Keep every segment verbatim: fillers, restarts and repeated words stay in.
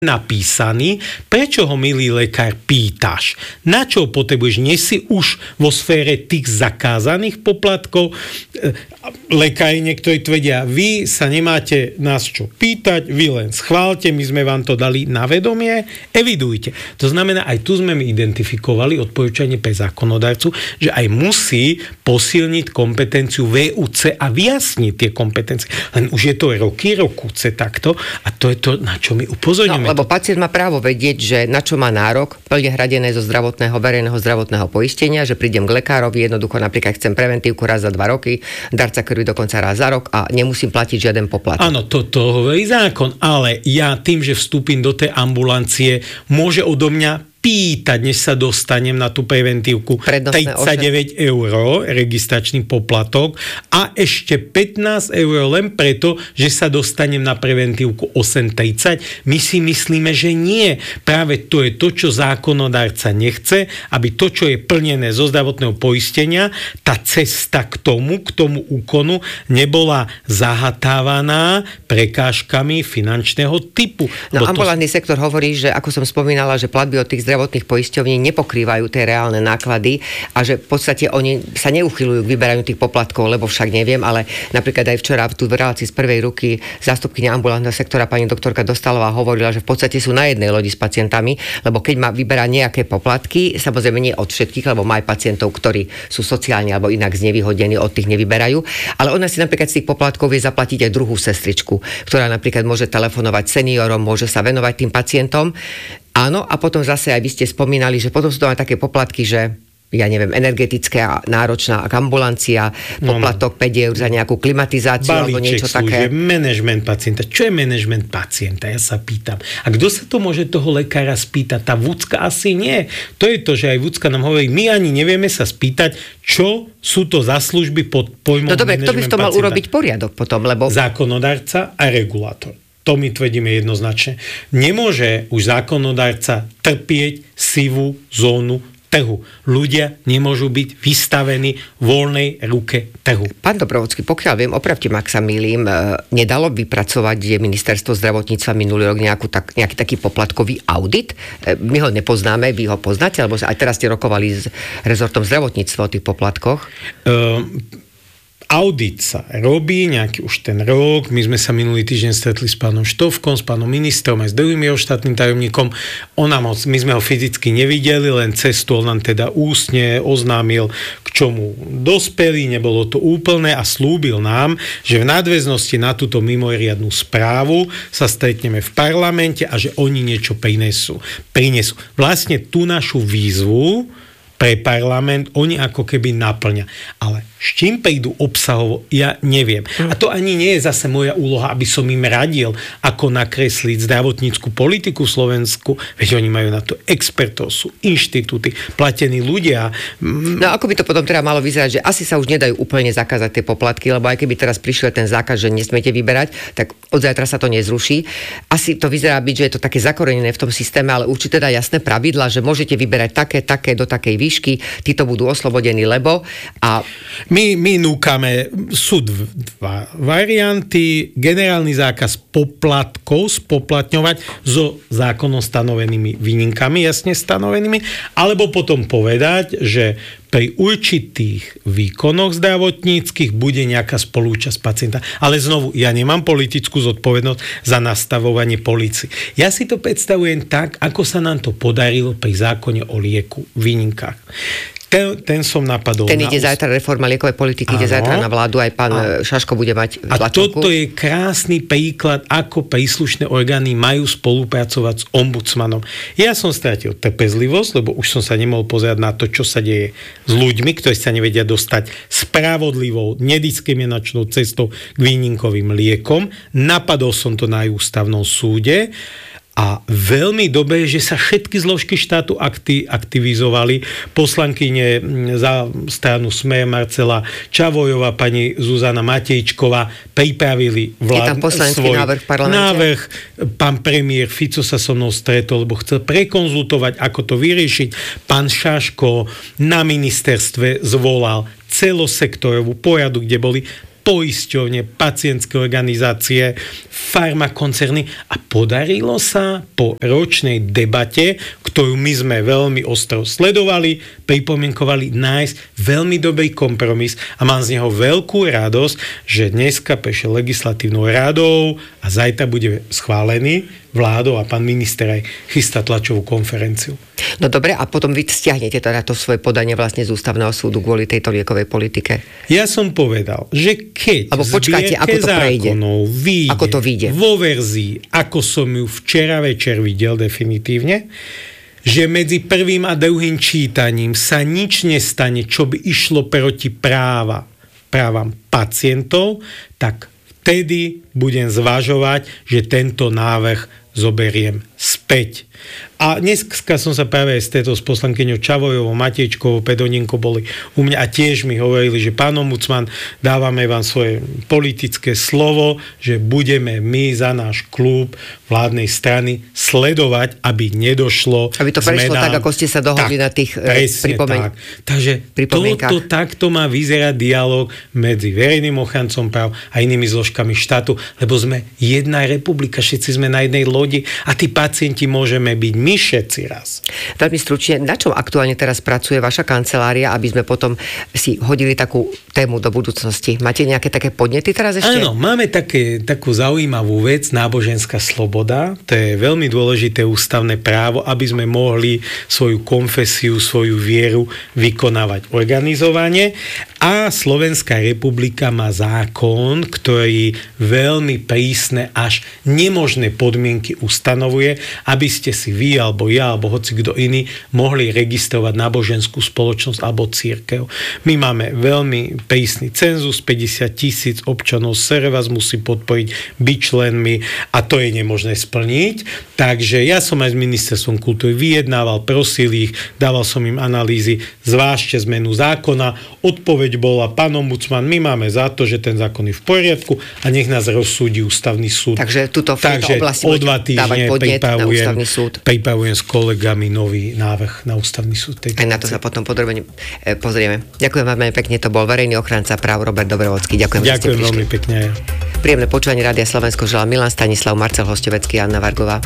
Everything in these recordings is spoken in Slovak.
napísaný, prečo ho, milý lekár, pýtaš? Na čo ho potrebuješ? Nie si už vo sfére tých zakázaných poplatkov? Lekári niektorí tvrdia, vy sa nemáte nás čo pýtať, vy len schválte, my sme vám to dali na vedomie, evidujte. To znamená, aj tu sme my identifikovali odporúčanie pre zákonodarcu, že aj musí posilniť kompetenciu vé ú cé a vyjasniť tie kompetencie. Len už je to roky, rokúce takto a to je to, na čo my upozorňujeme. No, lebo pacient má právo vedieť, že na čo má nárok, plne hradené zo zdravotného, verejného zdravotného poistenia, že prídem k lekárovi, jednoducho napríklad chcem preventívku raz za dva roky, darca krvi dokonca raz za rok a nemusím platiť žiaden poplatok. Áno, to, to hovorí zákon, ale ja tým, že vstúpim do tej ambulancie, môže odo mňa pýtať, než sa dostanem na tú preventívku, tridsaťdeväť eur registračný poplatok a ešte pätnásť eur len preto, že sa dostanem na preventívku osem tridsať. My si myslíme, že nie. Práve to je to, čo zákonodárca nechce, aby to, čo je plnené zo zdravotného poistenia, tá cesta k tomu, k tomu úkonu nebola zahatávaná prekážkami finančného typu. No, ambulantný to... sektor hovorí, že ako som spomínala, že platby od tých zdravotných poisťovní nepokrývajú tie reálne náklady a že v podstate oni sa neuchyľujú k vyberaniu tých poplatkov, lebo však neviem, ale napríklad aj včera tu v relácii z prvej ruky zástupkyňa ambulantného sektora pani doktorka Dostalová hovorila, že v podstate sú na jednej lodi s pacientami, lebo keď má vyberať nejaké poplatky, samozrejme nie od všetkých, lebo má aj pacientov, ktorí sú sociálne alebo inak znevýhodnení, od tých nevyberajú, ale ona si napríklad z tých poplatkov vie zaplatiť aj druhú sestričku, ktorá napríklad môže telefonovať seniorom, môže sa venovať tým pacientom. Áno, a potom zase aj vy ste spomínali, že potom sú to aj také poplatky, že ja neviem, energetická náročná ambulancia, poplatok päť eur za nejakú klimatizáciu balíček alebo niečo také. Balíček management pacienta. Čo je management pacienta? Ja sa pýtam. A kto sa to môže toho lekára spýtať? Tá vúcka asi nie. To je to, že aj vúcka nám hovorí, my ani nevieme sa spýtať, čo sú to za služby pod pojmom no dobre, kto by v tom mal pacienta. urobiť poriadok potom? Lebo... Zákonodarca a regulátor. To my tvrdíme jednoznačne. Nemôže už zákonodárca trpieť sivú zónu trhu. Ľudia nemôžu byť vystavení voľnej ruke trhu. Pán Dobrovodský, pokiaľ viem, opravte ma, ak sa mýlim, nedalo vypracovať ministerstvo zdravotníctva minulý rok nejakú, tak, nejaký taký poplatkový audit? My ho nepoznáme, vy ho poznáte, alebo aj teraz ste rokovali s rezortom zdravotníctva o tých poplatkoch? Um, Audit sa robí nejaký už ten rok. My sme sa minulý týždeň stretli s pánom Štovkom, s pánom ministrom aj s druhým jeho štátnym tajomníkom. On nám ho, my sme ho fyzicky nevideli, len cestu on nám teda ústne oznámil, k čomu dospeli, nebolo to úplné a slúbil nám, že v nadväznosti na túto mimoriadnu správu sa stretneme v parlamente a že oni niečo prinesú. prinesú. Vlastne tú našu výzvu pre parlament oni ako keby naplňa. Ale s čím prídu obsahovo, ja neviem. A to ani nie je zase moja úloha, aby som im radil, ako nakresliť zdravotnícku politiku v Slovensku. Veď oni majú na to expertov, sú inštitúty, platení ľudia. No ako by to potom teda malo vyzerať, že asi sa už nedajú úplne zakázať tie poplatky, lebo aj keby teraz prišiel ten zákaz, že nesmiete vyberať, tak od zajtra sa to nezruší. Asi to vyzerá byť, že je to také zakorenené v tom systéme, ale určite teda jasné pravidlá, že môžete vyberať také, také, do takej výšky, títo budú oslobodení, lebo a My, my núkame, sú dva varianty, generálny zákaz poplatkov spoplatňovať so zákonom stanovenými výnimkami, jasne stanovenými, alebo potom povedať, že pri určitých výkonoch zdravotníckych bude nejaká spolúčasť pacienta. Ale znovu, ja nemám politickú zodpovednosť za nastavovanie polície. Ja si to predstavujem tak, ako sa nám to podarilo pri zákone o lieku v výnimkách. Ten, ten som napadol. Ten ide na zajtra, reforma liekovej politiky, ide zajtra na vládu, aj pán a, Šaško bude mať a tlačovku. Toto je krásny príklad, ako príslušné orgány majú spolupracovať s ombudsmanom. Ja som strátil trpezlivosť, lebo už som sa nemohol pozerať na to, čo sa deje s ľuďmi, ktorí sa nevedia dostať spravodlivou, nediskriminačnou cestou k výnimkovým liekom. Napadol som to na ústavnom súde. A veľmi dobre, že sa všetky zložky štátu akti- aktivizovali. Poslankyne za stranu Smer Marcela Čavojová, pani Zuzana Matejčková pripravili vlád svoj návrh v parlamente. Návrh. Pán premiér Fico sa so mnou stretol, lebo chcel prekonzultovať, ako to vyriešiť. Pán Šaško na ministerstve zvolal celosektorovú poradu, kde boli poisťovne, pacientské organizácie, farmakoncerny a podarilo sa po ročnej debate, ktorú my sme veľmi ostro sledovali, pripomienkovali, nájsť veľmi dobrý kompromis a mám z neho veľkú radosť, že dneska prešiel legislatívnou radou a zajtra bude schválený vládou a pán minister aj chystá tlačovú konferenciu. No dobre, a potom vy stiahnete teda to svoje podanie vlastne z ústavného súdu kvôli tejto liekovej politike? Ja som povedal, že keď Alebo počkáte, ako to zákonov vyjde, ako to vyjde vo verzii, ako som ju včera večer videl definitívne, že medzi prvým a druhým čítaním sa nič nestane, čo by išlo proti práva, právam pacientov, tak vtedy budem zvažovať, že tento návrh zoberiem späť. A dneska som sa práve s tejto s poslankyňou Čavojovou, Matejčkovou, Pedoninkou boli u mňa a tiež mi hovorili, že pán ombudsman, dávame vám svoje politické slovo, že budeme my za náš klub vládnej strany sledovať, aby nedošlo aby to prešlo zmenám. Tak, ako ste sa dohodli tak, na tých pripomeň- tak. Takže toto takto má vyzerať dialog medzi verejným ochrancom práv a inými zložkami štátu, lebo sme jedna republika, všetci sme na jednej lodi a tí pacienti môžeme byť my všetci raz. Veľmi stručne, na čom aktuálne teraz pracuje vaša kancelária, aby sme potom si hodili takú tému do budúcnosti? Máte nejaké také podnety teraz ešte? Áno, máme také, takú zaujímavú vec, náboženská sloboda. To je veľmi dôležité ústavné právo, aby sme mohli svoju konfesiu, svoju vieru vykonávať organizovane. A Slovenská republika má zákon, ktorý veľmi prísne až nemožné podmienky ustanovuje, aby ste si vy, alebo ja, alebo hoci kto iný mohli registrovať náboženskú spoločnosť alebo cirkev. My máme veľmi prísny cenzus, päťdesiat tisíc občanov es er vás musí podporiť, byť členmi a to je nemožné splniť. Takže ja som aj s ministerstvom kultúry vyjednával, prosil ich, dával som im analýzy, zvážte zmenu zákona, odpoveď bola, pán ombudsman, my máme za to, že ten zákon je v poriadku a nech nás rozsúdi ústavný súd. Takže tuto v Takže tejto oblasti o dva týždne pripravujem, súd. pripravujem s kolegami nový návrh na ústavný súd. Aj na to sa potom podrobne pozrieme. Ďakujem vám veľmi pekne, to bol verejný ochranca práv Robert Dobrovodský. Ďakujem, Ďakujem že ste veľmi pekne. Ja. Príjemné počúvanie Rádia Slovensko želá Milan Stanislav, Marcel Hosťovecký a Anna Vargová.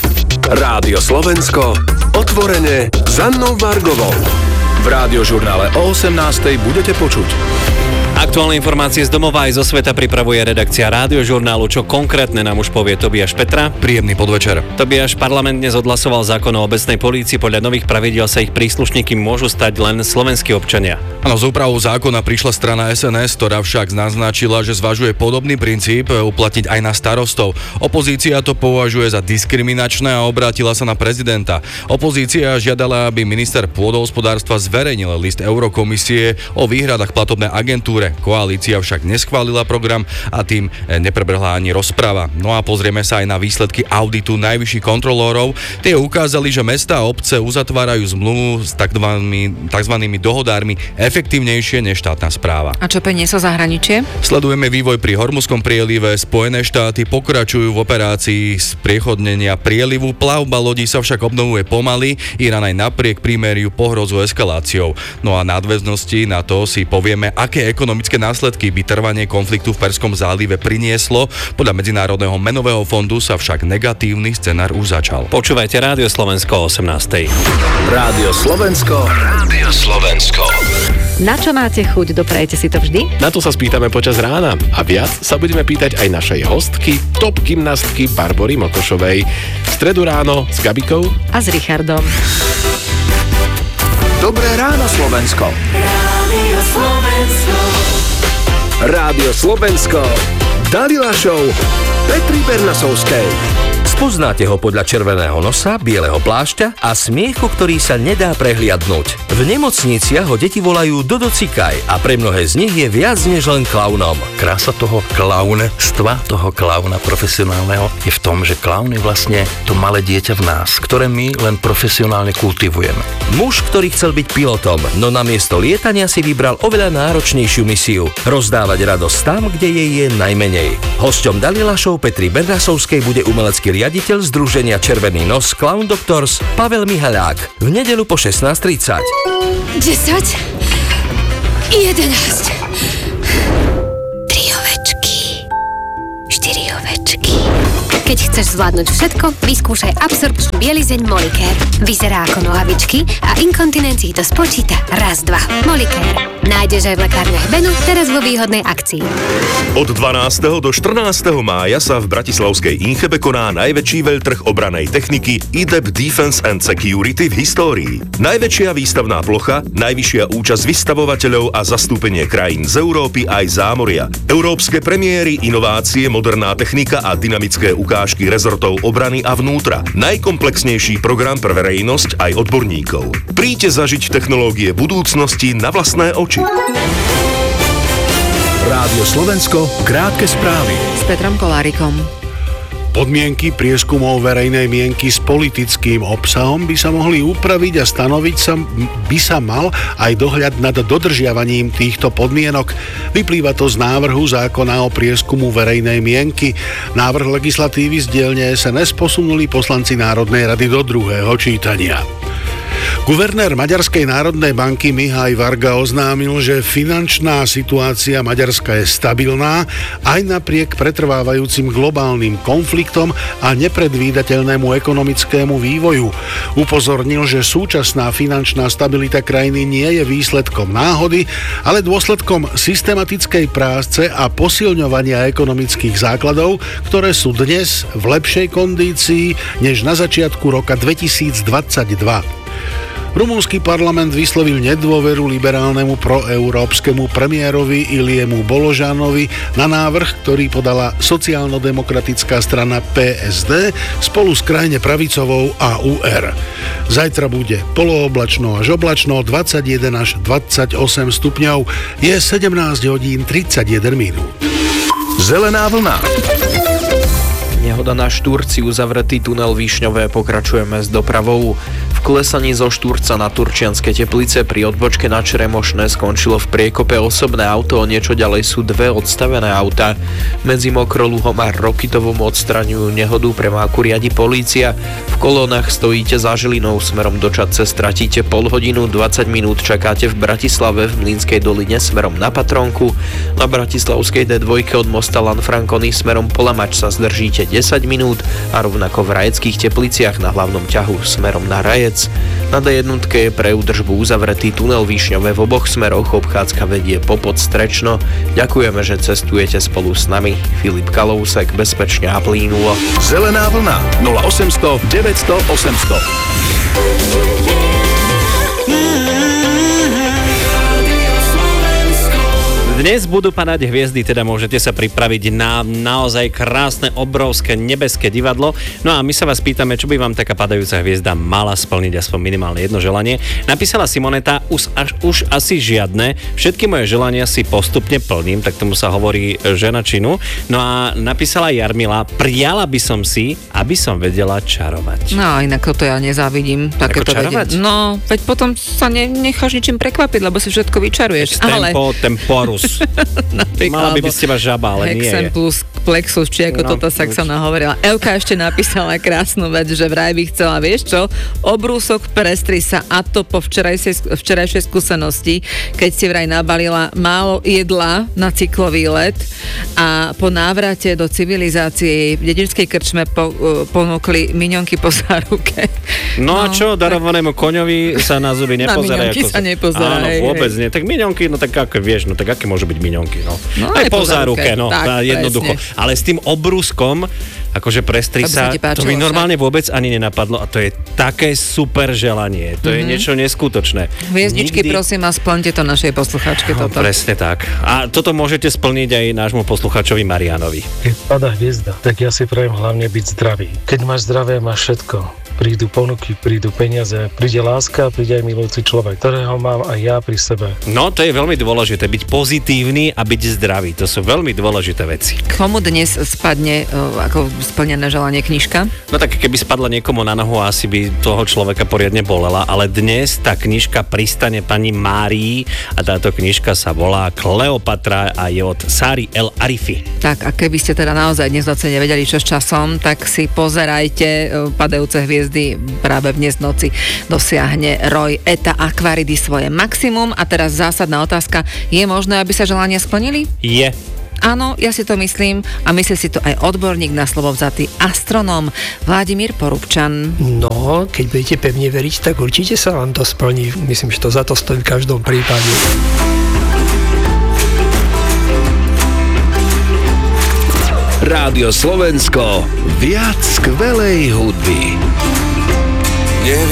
Rádio Slovensko, otvorene s Annou Vargovou. V Rádiožurnále o osemnástej budete počuť. Aktuálne informácie z domova aj zo sveta pripravuje redakcia Rádiožurnálu, čo konkrétne nám už povie Tobiáš Petra. Príjemný podvečer. Tobiáš, parlament dnes odhlasoval zákon o obecnej polícii. Podľa nových pravidiel sa ich príslušníky môžu stať len slovenskí občania. Áno, z úpravou zákona prišla strana es en es, ktorá však naznačila, že zvažuje podobný princíp uplatniť aj na starostov. Opozícia to považuje za diskriminačné a obrátila sa na prezidenta. Opozícia žiadala, aby minister pôdohospodárstva zverejnil list Eurokomisie o výhradách platobnej agentúre. Koalícia však neschválila program a tým neprebehla ani rozprava. No a pozrieme sa aj na výsledky auditu najvyšších kontrolórov. Tie ukázali, že mestá a obce uzatvárajú zmluvu s takzvanými dohodármi efektívnejšie než štátna správa. A čo prinieslo zahraničie? Sledujeme vývoj pri Hormudskom prielive. Spojené štáty pokračujú v operácii spriechodnenia prielivu. Plavba lodí sa však obnovuje pomaly. Irán aj napriek prímeriu pohrozuje eskaláciou. No a nadväznosti na to si povieme, aké ekonomické následky by trvanie konfliktu v Perskom zálive prinieslo. Podľa Medzinárodného menového fondu sa však negatívny scenár už začal. Počúvajte Rádio Slovensko o osemnástej. Rádio Slovensko. Rádio Slovensko. Na čo máte chuť? Doprajete si to vždy? Na to sa spýtame počas rána. A viac sa budeme pýtať aj našej hostky, top gymnastky Barbory Mokošovej. V stredu ráno s Gabikou a s Richardom. Dobré ráno, Slovensko. Rádio Slovensko. Rádio Slovensko. Dalila Show Petry Bernasovskej. Spoznáte ho podľa červeného nosa, bieleho plášťa a smiechu, ktorý sa nedá prehliadnúť. V nemocniciach ho deti volajú Dodo Cikaj a pre mnohé z nich je viac než len klaunom. Krása toho klaunstva, toho klauna profesionálneho je v tom, že klaun je vlastne to malé dieťa v nás, ktoré my len profesionálne kultivujeme. Muž, ktorý chcel byť pilotom, no namiesto lietania si vybral oveľa náročnejšiu misiu. Rozdávať radosť tam, kde jej je najmenej. Hosťom Dalila Show Petry Bernasovskej bude umelecký riaditeľ Združenia Červený nos Clown Doctors Pavel Mihaľák. V nedeľu po šestnásť tridsať. desať, jedenásť, tri Keď chceš zvládnuť všetko, vyskúšaj absorpčný bielizeň Molicare. Vyzerá ako nohavičky a inkontinencii to spočíta raz, dva. Molicare. Nájdeš aj v lekárniach Benu, teraz vo výhodnej akcii. Od dvanásteho do štrnásteho mája sa v bratislavskej Inchebe koná najväčší veľtrh obranej techniky í dé é pé Defense and Security v histórii. Najväčšia výstavná plocha, najvyššia účasť vystavovateľov a zastúpenie krajín z Európy aj zámoria. Európske premiéry, inovácie, moderná technika a dynamické ukážky rezortov obrany a vnútra. Najkomplexnejší program pre verejnosť aj odborníkov. Príďte zažiť technológie budúcnosti na vlastné oči. Rádio Slovensko, krátke správy. S Petrom Kolárikom. Podmienky prieskumov verejnej mienky s politickým obsahom by sa mohli upraviť a stanoviť sa, by sa mal aj dohľad nad dodržiavaním týchto podmienok. Vyplýva to z návrhu zákona o prieskumu verejnej mienky. Návrh legislatívy z dielne es en es posunuli poslanci Národnej rady do druhého čítania. Guvernér Maďarskej národnej banky Mihály Varga oznámil, že finančná situácia Maďarska je stabilná aj napriek pretrvávajúcim globálnym konfliktom a nepredvídateľnému ekonomickému vývoju. Upozornil, že súčasná finančná stabilita krajiny nie je výsledkom náhody, ale dôsledkom systematickej práce a posilňovania ekonomických základov, ktoré sú dnes v lepšej kondícii než na začiatku roka dvetisícdvadsaťdva. Rumunský parlament vyslovil nedôveru liberálnemu proeurópskemu premiérovi Iliemu Boložanovi na návrh, ktorý podala sociálno-demokratická strana pé es dé spolu s krajne pravicovou á ú er. Zajtra bude polooblačno až oblačno, dvadsaťjeden až dvadsaťosem stupňov, je sedemnásť hodín tridsaťjeden minút. Zelená vlna. Nehoda na Štúrci, uzavretý tunel Višňové, pokračujeme s dopravou. V klesaní zo Štúrca na Turčianske Teplice pri odbočke na Čremošné skončilo v priekope osobné auto, o niečo ďalej sú dve odstavené autá. Medzi Mokroluhom a Rokitovom odstraňujú nehodu, premávku riadi polícia. V kolónach stojíte za Žilinou smerom do Čadce, stratíte pol hodinu, dvadsať minút čakáte v Bratislave v Mlynskej doline smerom na Patrónku. Na bratislavskej dé dva od mosta Lanfrancony smerom Polamač sa zdržíte desať minút a rovnako v Rajeckých Tepliciach na hlavnom ťahu smerom na Rajec. Na dé jedna je pre údržbu uzavretý tunel Višňové v oboch smeroch, obchádzka vedie Popod Strečno. Ďakujeme, že cestujete spolu s nami. Filip Kalousek, bezpečne a plínulo. Zelená vlna nula osemsto deväťsto osemsto. Dnes budú padať hviezdy, teda môžete sa pripraviť na naozaj krásne, obrovské nebeské divadlo. No a my sa vás pýtame, čo by vám taká padajúca hviezda mala splniť aspoň minimálne jedno želanie. Napísala Simoneta, už, až, už asi žiadne, všetky moje želania si postupne plním, tak tomu sa hovorí žena činu. No a napísala Jarmila, prijala by som si, aby som vedela čarovať. No inak toto ja nezávidím. Takéto čarovať? Vedie. No, veď potom sa ne, necháš ničím prekvapiť, lebo si všetko vyčaruješ. Ale... Tempo, temporus. Mala by byť z teba žaba, ale nie je. Plus plexus, či ako no, toto sa Saxona hovorila. Elka ešte napísala krásnu vec, že vraj by chcela, vieš čo, obrúsok prestri sa, a to po včerajšej, včerajšej skúsenosti, keď si vraj nabalila málo jedla na cyklový let a po návrate do civilizácie v dedinskej krčme po, ponúkli miňonky po záruke. No, no a čo, darovanému koňovi sa na zuby nepozerá. Na miňonky sa nepozerá. Áno, vôbec nie. Tak miňonky, no tak ako vieš, no tak aké môžu byť miňonky, no. No aj po záruke, no, tak, jednoducho. presne. Ale s tým obrúskom, akože prestri sa, to mi normálne vôbec ani nenapadlo a to je také super želanie. To mm-hmm. je niečo neskutočné. Hviezdičky, Nikdy... prosím a splňte to našej poslucháčke No, toto. presne tak. A toto môžete splniť aj nášmu poslucháčovi Marianovi. Keď padá hviezda, tak ja si prajem hlavne byť zdravý. Keď máš zdravie, máš všetko. Prídu ponuky, prídu peniaze, príde láska, príde aj milujúci človek, ktorého mám aj ja pri sebe. No, to je veľmi dôležité, byť pozitívny a byť zdravý. To sú veľmi dôležité veci. Komu dnes spadne uh, ako splnené želanie knižka? No tak keby spadla niekomu na nohu, asi by toho človeka poriadne bolela, ale dnes tá knižka pristane pani Márii a táto knižka sa volá Kleopatra a je od Sári El Arifi. Tak a keby ste teda naozaj dnes noci nevedeli, čo s časom, tak si pozerajte uh, padajúce hviezdy. Práve dnes noci dosiahne Roy Eta Aquaridy svoje maximum. A teraz zásadná otázka, je možné, aby sa želania splnili? Je. Áno, ja si to myslím a myslí si to aj odborník na slovo vzatý astronóm Vladimír Porubčan. No, keď budete pevne veriť, tak určite sa vám to splní. Myslím, že to za to stojí v každom prípade. Rádio Slovensko, viac skvelej hudby.